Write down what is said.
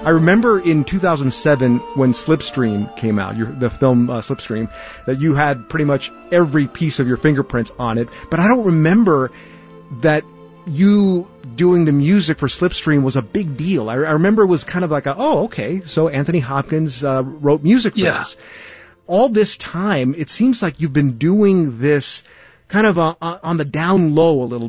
I remember in 2007 when Slipstream came out, the film Slipstream, that you had pretty much every piece of your fingerprints on it. But I don't remember that you doing the music for Slipstream was a big deal. I remember it was kind of like, okay, so Anthony Hopkins wrote music for this. All this time, it seems like you've been doing this kind of on the down low a little